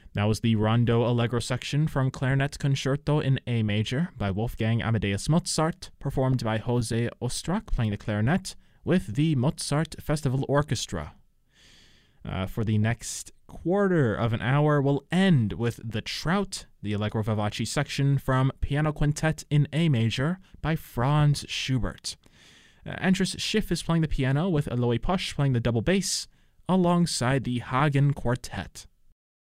That was the Rondo Allegro section from Clarinet Concerto in A major by Wolfgang Amadeus Mozart, performed by Jose Ostrak playing the clarinet with the Mozart Festival Orchestra. For the next quarter of an hour, we'll end with The Trout, the Allegro Vivace section from Piano Quintet in A major by Franz Schubert. Andras Schiff is playing the piano with Eloy Posch playing the double bass alongside the Hagen Quartet.